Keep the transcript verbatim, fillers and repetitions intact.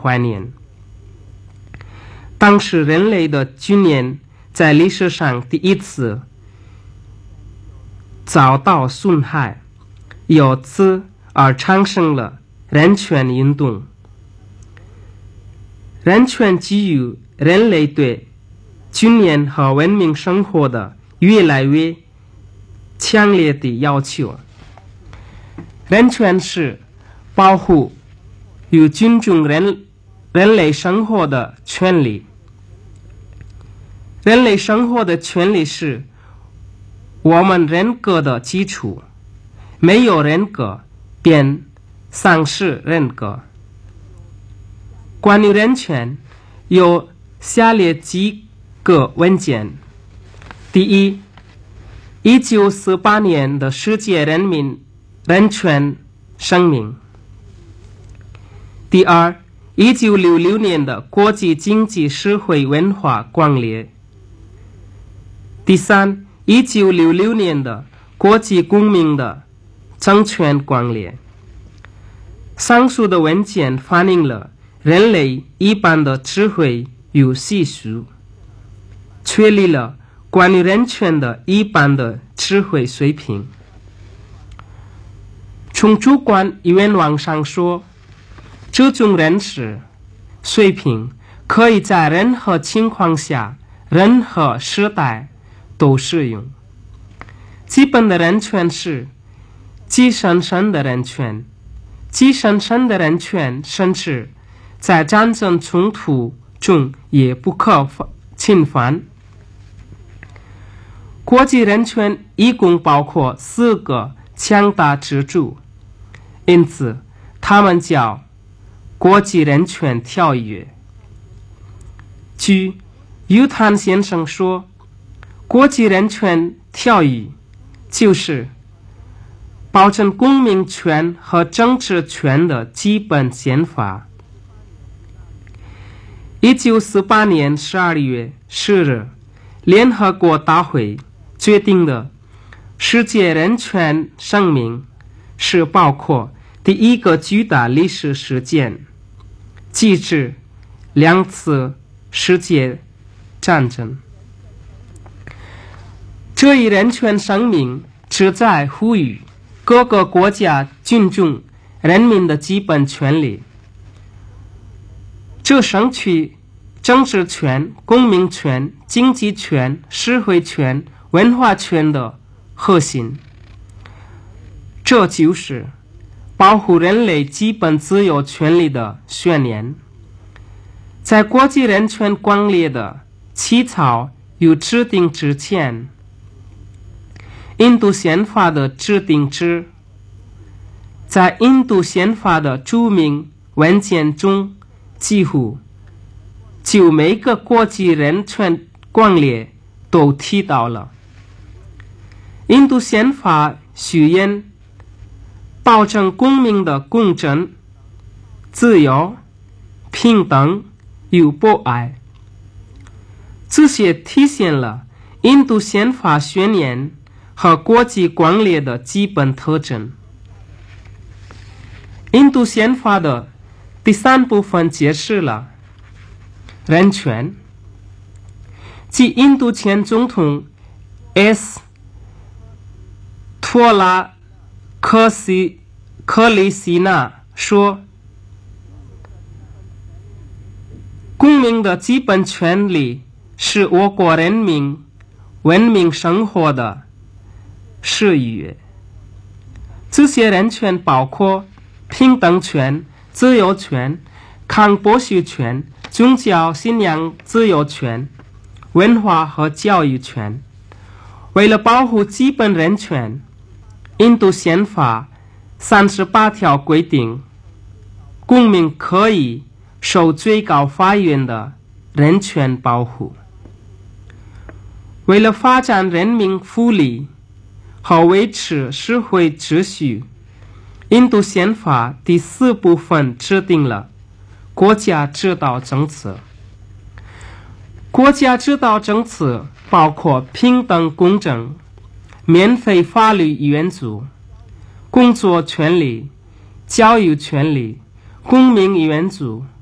怀念。当时人类的尊严在历史上第一次遭到损害，由此而产生了人权运动。人权基于人类对尊严和文明生活的越来越强烈的要求。人权是保护与尊重人人类生活的权利。人类生活的权利是我们人格的基础，没有人格便丧失人格。关于人权，有下列几个文件：第一，一九四八年的世界人民人权声明；第二，一九六六年的国际经济社会文化纲领；第三，一九六六年的国际公民的政权纲领。上述的文件反映了人类一般的智慧与习俗，确立了关于人权的一般的智慧水平。从主观愿望上说，这种认识水平可以在任何情况下、任何时代都适用。基本的人权是极神圣的人权，极神圣的人权甚至在战争冲突中也不可侵犯。国际人权一共包括四个强大支柱，因此他们叫国际人权条约。据尤坦先生说，国际人权条约就是保证公民权和政治权的基本宪法。一九四八年十二月十日，联合国大会决定的世界人权声明是包括第一个巨大历史事件，即指两次世界战争。这一人权声明旨在呼吁各个国家尊重人民的基本权利，这省去政治权、公民权、经济权、社会权、文化权的核心。这就是保护人类基本自由权利的宣言。在国际人权纲领的起草与制定之前，印度宪法的制定之，在印度宪法的著名文件中，几乎就每个国际人权纲领都提到了。印度宪法誓言保证公民的公正、自由、平等与博爱。这些体现了印度宪法宣言和国际纲领的基本特征。印度宪法的第三部分解释了人权，即印度前总统 S. 托拉科西克里希那说，公民的基本权利是我国人民文明生活的誓约。这些人权包括平等权、自由权、抗剥削权、宗教信仰自由权、文化和教育权。为了保护基本人权，印度宪法三十八条规定，公民可以受最高法院的人权保护。为了发展人民福利和维持社会秩序，印度宪法第四部分制定了国家指导政策。国家指导政策包括平等公正、免费法律援助、工作权利、教育权利、公民援助、